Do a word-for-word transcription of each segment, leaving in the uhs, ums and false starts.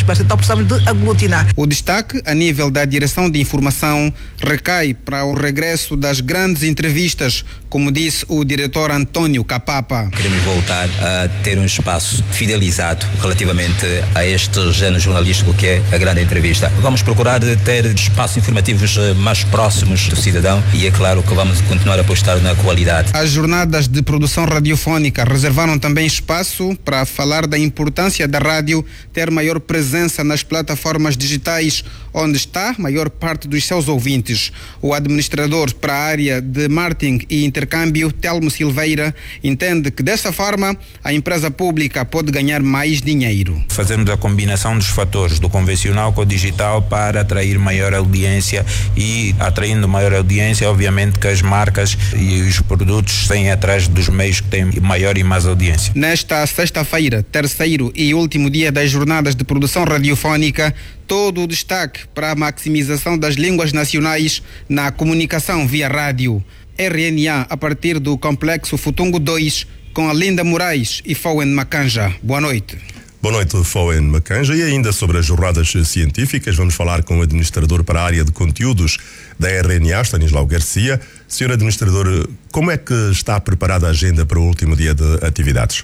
resposta. Então precisamos de aglutinar. O destaque a nível da direção de informação recai para o regresso das grandes entrevistas, como disse o diretor António Capapa. Queremos voltar a ter um espaço fidelizado relativamente a este género jornalístico que é a grande entrevista. Vamos procurar ter espaços informativos mais próximos do cidadão e é claro que vamos continuar a apostar na qualidade. As jornadas de produção radiofónica reservaram também espaço para falar da importância da rádio ter maior presença nas plataformas digitais, onde está a maior parte dos seus ouvintes. O administrador para a área de marketing e intercâmbio, Telmo Silveira, entende que dessa forma a empresa pública pode ganhar mais dinheiro. Fazemos a combinação dos fatores do convencional com o digital para atrair maior audiência e, atraindo maior audiência, obviamente que as marcas e os produtos saem atrás dos meios que têm maior e mais audiência. Nesta sexta-feira, terceiro e último dia das jornadas de produção radiofónica, todo o destaque para a maximização das línguas nacionais na comunicação via rádio. R N A a partir do Complexo Futungo dois, com a Linda Moraes e Fowen Macanja. Boa noite. Boa noite, Fowen Macanja. E ainda sobre as jornadas científicas, vamos falar com o administrador para a área de conteúdos da R N A, Stanislau Garcia. senhor administrador, como é que está preparada a agenda para o último dia de atividades?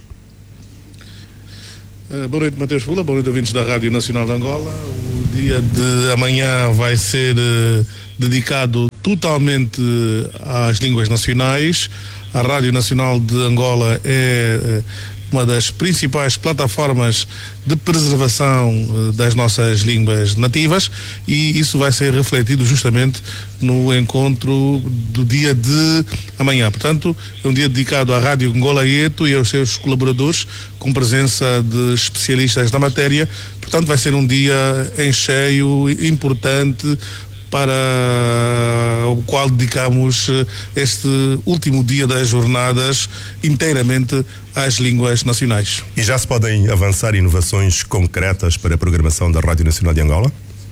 Uh, boa noite, Mateus Fula, boa noite, ouvintes da Rádio Nacional de Angola. O dia de amanhã vai ser uh, dedicado totalmente uh, às línguas nacionais. A Rádio Nacional de Angola é uh, uma das principais plataformas de preservação uh, das nossas línguas nativas, e isso vai ser refletido justamente no encontro do dia de amanhã. Portanto, é um dia dedicado à Rádio Angola Eto e aos seus colaboradores, com presença de especialistas na matéria. Portanto, vai ser um dia em cheio, importante, para o qual dedicamos este último dia das jornadas inteiramente às línguas nacionais. E já se podem avançar inovações concretas para a programação da Rádio Nacional de Angola?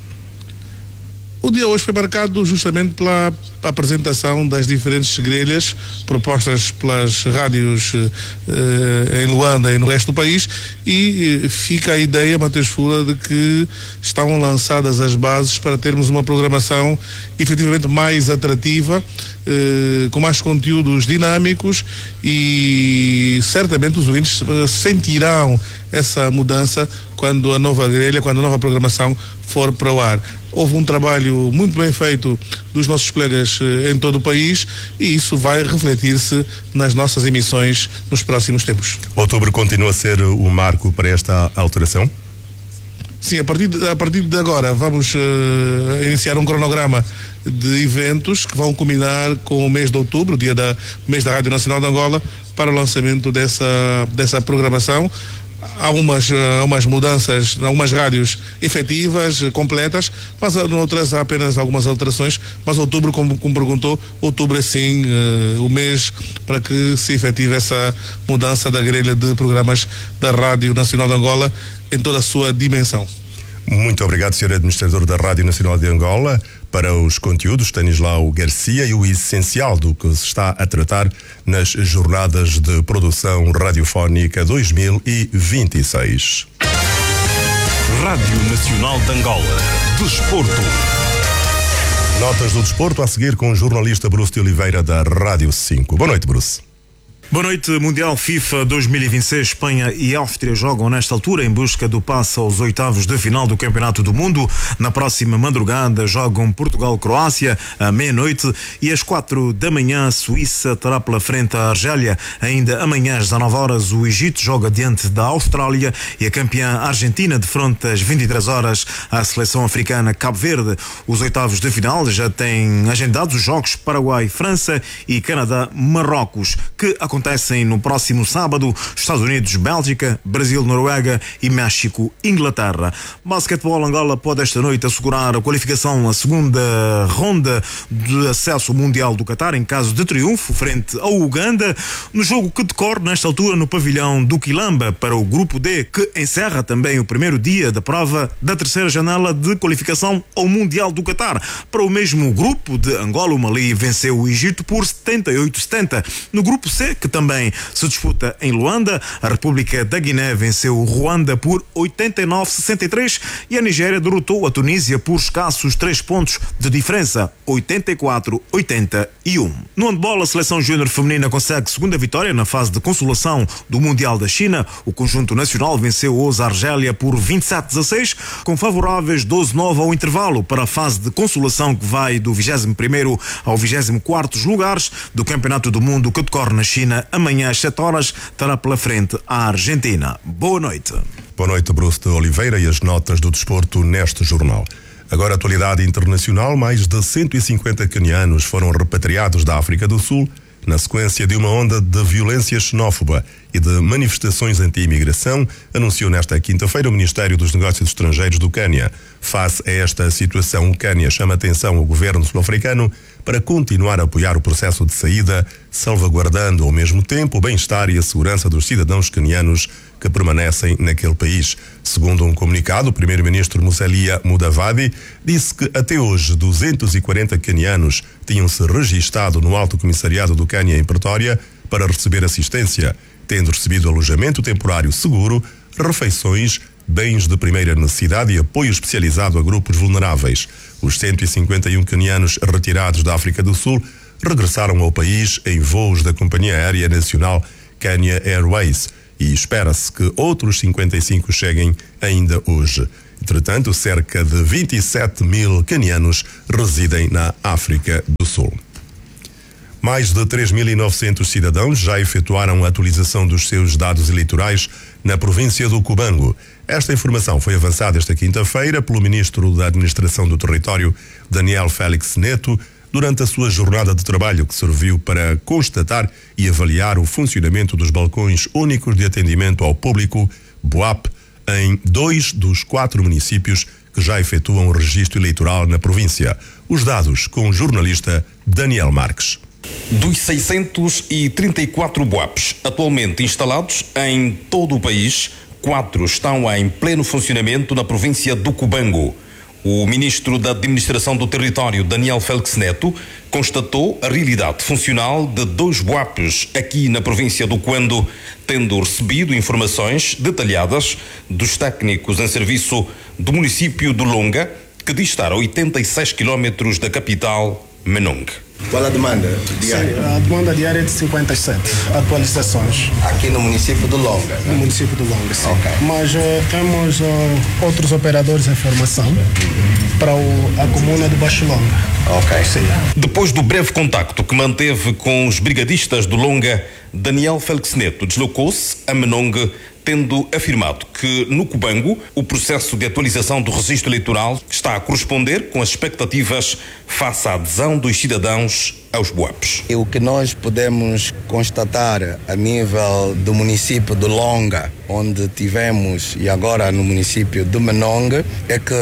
O dia hoje foi marcado justamente pela apresentação das diferentes grelhas propostas pelas rádios eh, em Luanda e no resto do país, e eh, fica a ideia, Mateus Fula, de que estão lançadas as bases para termos uma programação efetivamente mais atrativa, eh, com mais conteúdos dinâmicos, e certamente os ouvintes sentirão essa mudança quando a nova grelha, quando a nova programação for para o ar. Houve um trabalho muito bem feito dos nossos colegas eh, em todo o país, e isso vai refletir-se nas nossas emissões nos próximos tempos. Outubro continua a ser o marco para esta alteração? Sim, a partir de, a partir de agora vamos uh, iniciar um cronograma de eventos que vão culminar com o mês de outubro, dia da mês da Rádio Nacional de Angola, para o lançamento dessa, dessa programação. Há umas, há umas mudanças, há umas rádios efetivas, completas, mas noutras há apenas algumas alterações. Mas outubro, como, como perguntou, outubro é sim uh, o mês para que se efetive essa mudança da grelha de programas da Rádio Nacional de Angola em toda a sua dimensão. Muito obrigado, senhor administrador da Rádio Nacional de Angola. Para os conteúdos, Stanislau Garcia, e o essencial do que se está a tratar nas jornadas de produção radiofónica dois mil e vinte e seis. Rádio Nacional de Angola. Desporto. Notas do desporto a seguir com o jornalista Bruce de Oliveira da Rádio cinco. Boa noite, Bruce. Boa noite. Mundial FIFA dois mil e vinte e seis, Espanha e Áustria jogam nesta altura em busca do passe aos oitavos de final do Campeonato do Mundo. Na próxima madrugada jogam Portugal-Croácia à meia-noite, e às quatro da manhã a Suíça terá pela frente a Argélia. Ainda amanhã às dezanove horas o Egito joga diante da Austrália, e a campeã Argentina defronta às vinte e três horas a seleção africana Cabo Verde. Os oitavos de final já têm agendados os jogos Paraguai-França e Canadá-Marrocos, que acontecem no próximo sábado. Estados Unidos, Bélgica, Brasil, Noruega e México, Inglaterra. Basquetebol Angola pode esta noite assegurar a qualificação à segunda ronda de acesso ao Mundial do Qatar em caso de triunfo frente ao Uganda, no jogo que decorre nesta altura no pavilhão do Quilamba para o Grupo D, que encerra também o primeiro dia da prova da terceira janela de qualificação ao Mundial do Qatar. Para o mesmo grupo de Angola, o Mali venceu o Egito por setenta e oito a setenta. No Grupo C, que também se disputa em Luanda. A República da Guiné venceu o Ruanda por oitenta e nove a sessenta e três e a Nigéria derrotou a Tunísia por escassos três pontos de diferença, oitenta e quatro a oitenta e um. No handball, a seleção júnior feminina consegue segunda vitória na fase de consolação do Mundial da China. O conjunto nacional venceu hoje a Argélia por vinte e sete a dezasseis, com favoráveis doze a nove ao intervalo para a fase de consolação que vai do vigésimo primeiro ao vigésimo quarto lugares do Campeonato do Mundo que decorre na China. Amanhã às sete horas terá pela frente a Argentina. Boa noite. Boa noite, Bruce de Oliveira, e as notas do desporto neste jornal. Agora, atualidade internacional: mais de cento e cinquenta quenianos foram repatriados da África do Sul na sequência de uma onda de violência xenófoba e de manifestações anti-imigração, anunciou nesta quinta-feira o Ministério dos Negócios Estrangeiros do Quênia. Face a esta situação, o Quênia chama atenção ao governo sul-africano para continuar a apoiar o processo de saída, salvaguardando ao mesmo tempo o bem-estar e a segurança dos cidadãos quenianos que permanecem naquele país. Segundo um comunicado, o primeiro-ministro Musalia Mudavadi disse que até hoje duzentos e quarenta quenianos tinham-se registado no Alto Comissariado do Quênia em Pretória para receber assistência, tendo recebido alojamento temporário seguro, refeições, bens de primeira necessidade e apoio especializado a grupos vulneráveis. Os cento e cinquenta e um quenianos retirados da África do Sul regressaram ao país em voos da Companhia Aérea Nacional Kenya Airways e espera-se que outros cinquenta e cinco cheguem ainda hoje. Entretanto, cerca de vinte e sete mil quenianos residem na África do Sul. Mais de três mil e novecentos cidadãos já efetuaram a atualização dos seus dados eleitorais na província do Cubango. Esta informação foi avançada esta quinta-feira pelo ministro da Administração do Território, Daniel Félix Neto, durante a sua jornada de trabalho que serviu para constatar e avaliar o funcionamento dos balcões únicos de atendimento ao público, B U A P, em dois dos quatro municípios que já efetuam o registro eleitoral na província. Os dados com o jornalista Daniel Marques. Dos seiscentos e trinta e quatro B U A Ps atualmente instalados em todo o país, quatro estão em pleno funcionamento na província do Cubango. O ministro da Administração do Território, Daniel Félix Neto, constatou a realidade funcional de dois B U A Ps aqui na província do Cuando, tendo recebido informações detalhadas dos técnicos em serviço do município do Longa, que dista a oitenta e seis quilómetros da capital, Menong. Qual a demanda diária? Sim, a demanda diária é de cinquenta e sete atualizações. Aqui no município do Longa? No município do Longa, sim. Okay. Mas uh, temos uh, outros operadores em formação para o, a comuna de Baixo Longa. Ok. Sim. Depois do breve contacto que manteve com os brigadistas do Longa, Daniel Félix Neto deslocou-se a Menong, tendo afirmado que no Cubango o processo de atualização do registro eleitoral está a corresponder com as expectativas face à adesão dos cidadãos aos B U A Ps. E o que nós podemos constatar a nível do município de Longa, onde tivemos, e agora no município de Menong, é que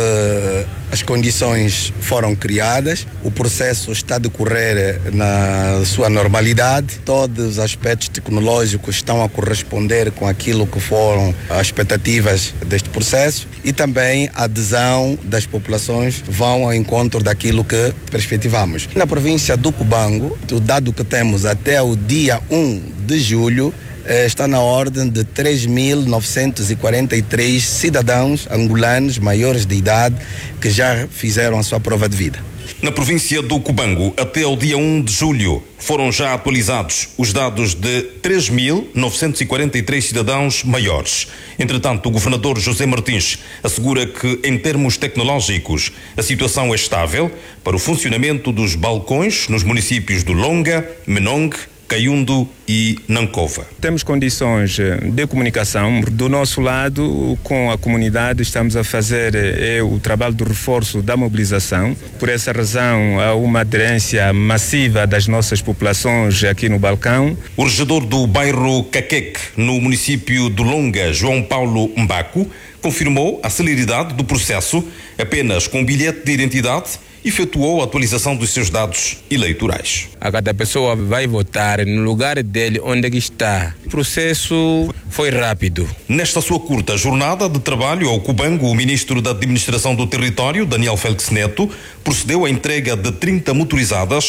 as condições foram criadas, o processo está a decorrer na sua normalidade, todos os aspectos tecnológicos estão a corresponder com aquilo que foram as expectativas deste processo e também a adesão das populações vão ao encontro daquilo que perspectivamos. Na província do Cubango, o dado que temos até o dia um de julho, está na ordem de três mil novecentos e quarenta e três cidadãos angolanos maiores de idade que já fizeram a sua prova de vida. Na província do Cubango, até o dia um de julho, foram já atualizados os dados de três mil novecentos e quarenta e três cidadãos maiores. Entretanto, o governador José Martins assegura que, em termos tecnológicos, a situação é estável para o funcionamento dos balcões nos municípios do Longa, Menong, Caiundo e Nancova. Temos condições de comunicação. Do nosso lado, com a comunidade, estamos a fazer é, o trabalho do reforço da mobilização. Por essa razão, há uma aderência massiva das nossas populações aqui no balcão. O regedor do bairro Caqueque, no município do Longa, João Paulo Mbaco, confirmou a celeridade do processo. Apenas com um bilhete de identidade efetuou a atualização dos seus dados eleitorais. A cada pessoa vai votar no lugar dele onde ele está. O processo foi rápido. Nesta sua curta jornada de trabalho ao Cubango, o ministro da Administração do Território, Daniel Félix Neto, procedeu à entrega de trinta motorizadas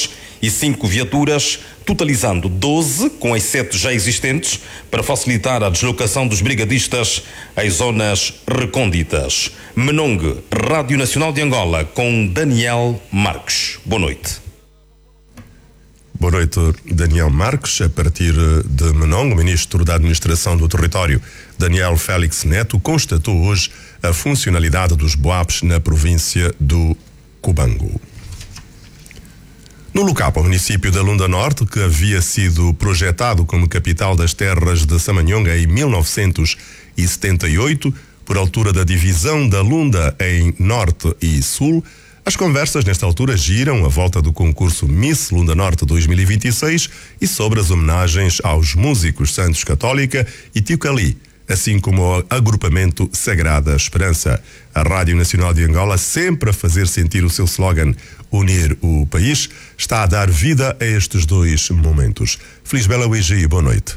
e cinco viaturas, totalizando doze, com as sete já existentes, para facilitar a deslocação dos brigadistas às zonas recônditas. Menongue, Rádio Nacional de Angola, com Daniel Marques. Boa noite. Boa noite, Daniel Marques. A partir de Menongue, o ministro da Administração do Território, Daniel Félix Neto, constatou hoje a funcionalidade dos B O A Ps na província do Cubango. No Lucapa, o município da Lunda Norte, que havia sido projetado como capital das terras de Samanhonga em mil novecentos e setenta e oito, por altura da divisão da Lunda em Norte e Sul, as conversas nesta altura giram à volta do concurso Miss Lunda Norte dois mil e vinte e seis e sobre as homenagens aos músicos Santos Católica e Tio Cali, assim como ao agrupamento Sagrada Esperança. A Rádio Nacional de Angola, sempre a fazer sentir o seu slogan Unir o País, está a dar vida a estes dois momentos. Feliz Bela Uigi, boa noite.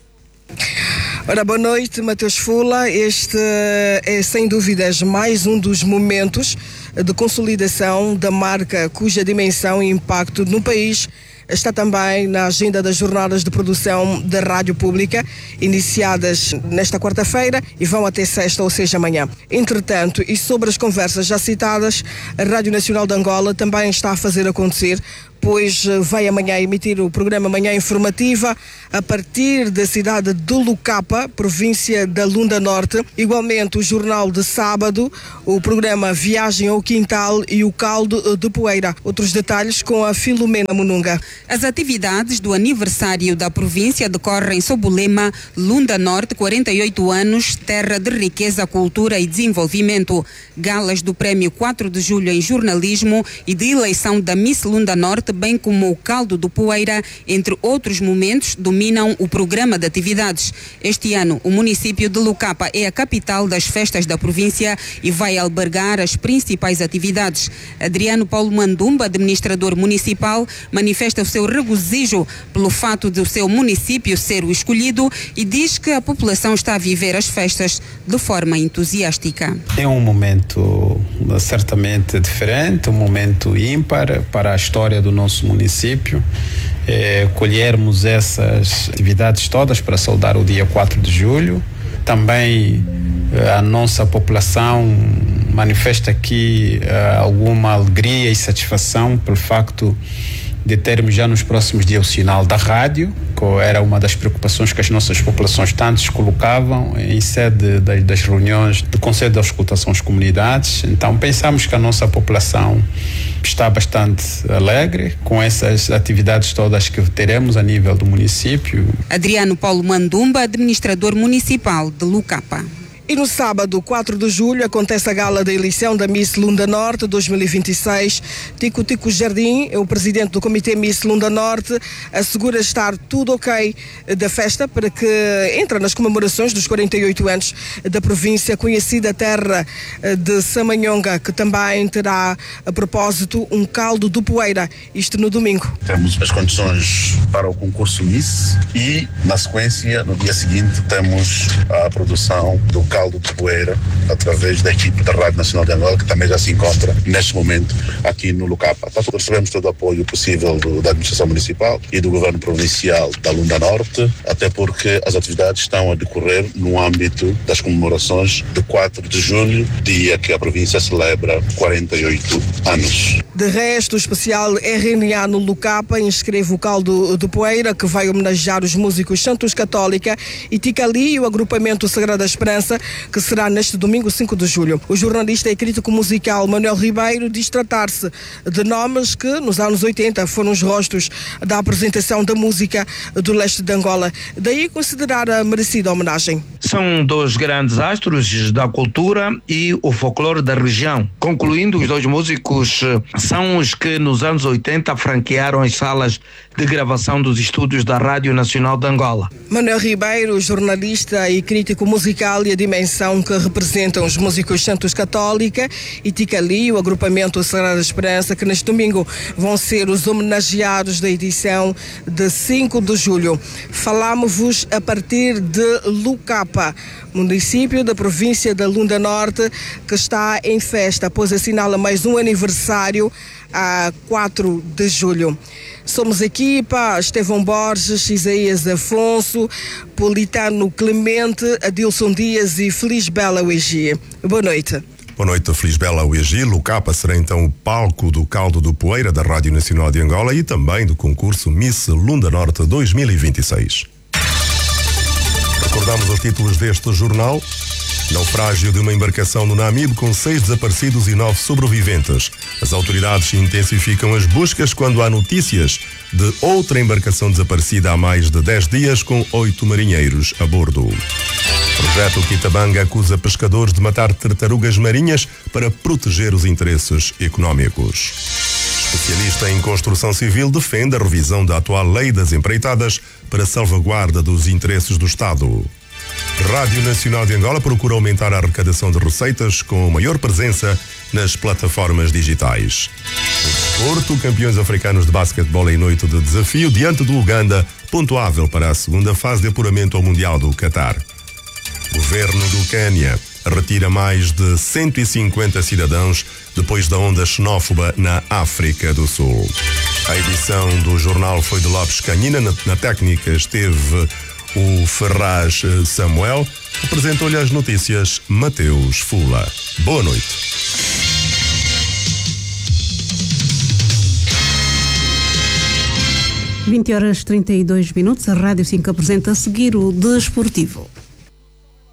Ora, boa noite, Mateus Fula. Este é, sem dúvidas, mais um dos momentos de consolidação da marca cuja dimensão e impacto no país está também na agenda das jornadas de produção da Rádio Pública, iniciadas nesta quarta-feira e vão até sexta, ou seja, amanhã. Entretanto, e sobre as conversas já citadas, a Rádio Nacional de Angola também está a fazer acontecer, pois vai amanhã emitir o programa Manhã Informativa a partir da cidade de Lucapa, província da Lunda Norte. Igualmente o jornal de sábado, o programa Viagem ao Quintal e o Caldo de Poeira. Outros detalhes com a Filomena Mununga. As atividades do aniversário da província decorrem sob o lema Lunda Norte, quarenta e oito anos, terra de riqueza, cultura e desenvolvimento. Galas do Prémio quatro de julho em jornalismo e de eleição da Miss Lunda Norte, bem como o Caldo do Poeira, entre outros momentos, dominam o programa de atividades. Este ano, o município de Lucapa é a capital das festas da província e vai albergar as principais atividades. Adriano Paulo Mandumba, administrador municipal, manifesta o seu regozijo pelo fato de o seu município ser o escolhido e diz que a população está a viver as festas de forma entusiástica. É um momento certamente diferente, um momento ímpar para a história do nosso município. É, colhermos essas atividades todas para saudar o dia quatro de julho. Também a nossa população manifesta aqui uh, alguma alegria e satisfação pelo facto de termos já nos próximos dias o sinal da rádio, que era uma das preocupações que as nossas populações tantos colocavam em sede das, das reuniões do Conselho de Auscultação às Comunidades. Então pensamos que a nossa população está bastante alegre com essas atividades todas que teremos a nível do município. Adriano Paulo Mandumba, administrador municipal de Lucapa. E no sábado, quatro de julho, acontece a gala da eleição da Miss Lunda Norte dois mil e vinte e seis. Tico Tico Jardim, é o presidente do Comitê Miss Lunda Norte, assegura estar tudo ok da festa para que entra nas comemorações dos quarenta e oito anos da província, conhecida terra de Samanhonga, que também terá a propósito um caldo de poeira, isto no domingo. Temos as condições para o concurso Miss e, na sequência, no dia seguinte, temos a produção do caldo de poeira através da equipe da Rádio Nacional de Angola, que também já se encontra neste momento aqui no Lucapa. Nós recebemos todo o apoio possível do, da administração municipal e do governo provincial da Lunda Norte, até porque as atividades estão a decorrer no âmbito das comemorações de quatro de julho, dia que a província celebra quarenta e oito anos. De resto, o especial R N A no Lucapa inscreve o caldo de poeira, que vai homenagear os músicos Santos Católica e Ticali e o agrupamento Sagrada Esperança, que será neste domingo, cinco de julho. O jornalista e crítico musical Manuel Ribeiro diz tratar-se de nomes que, nos anos oitenta, foram os rostos da apresentação da música do leste de Angola. Daí considerar a merecida homenagem. São dois grandes astros da cultura e o folclore da região. Concluindo, os dois músicos são os que nos anos oitenta franquearam as salas de gravação dos estúdios da Rádio Nacional de Angola. Manuel Ribeiro, jornalista e crítico musical, e a dimensão que representam os músicos Santos Católica e Ticali, o agrupamento Sagrada Esperança, que neste domingo vão ser os homenageados da edição de cinco de julho. Falamos-vos a partir de Lucapa, município da província da Lunda Norte, que está em festa, pois assinala mais um aniversário a quatro de julho. Somos equipa, Estevão Borges, Isaías Afonso, Politano Clemente, Adilson Dias e Feliz Bela Uegi. Boa noite. Boa noite, Feliz Bela Uegi. Lucapa será então o palco do Caldo do Poeira da Rádio Nacional de Angola e também do concurso Miss Lunda Norte dois mil e vinte e seis. Recordamos os títulos deste jornal. Naufrágio de uma embarcação no Namibe com seis desaparecidos e nove sobreviventes. As autoridades intensificam as buscas quando há notícias de outra embarcação desaparecida há mais de dez dias com oito marinheiros a bordo. O projeto Quitabanga acusa pescadores de matar tartarugas marinhas para proteger os interesses económicos. Especialista em construção civil defende a revisão da atual lei das empreitadas para salvaguarda dos interesses do Estado. Rádio Nacional de Angola procura aumentar a arrecadação de receitas com maior presença nas plataformas digitais. O desporto, campeões africanos de basquetebol em noite de desafio diante do Uganda, pontuável para a segunda fase de apuramento ao Mundial do Catar. Governo do Quênia retira mais de cento e cinquenta cidadãos depois da onda xenófoba na África do Sul. A edição do jornal foi de Lopes Canhina, na, na técnica esteve o Ferraz Samuel, apresentou-lhe as notícias Mateus Fula. Boa noite. vinte horas e trinta e dois minutos, a Rádio cinco apresenta a seguir o Desportivo.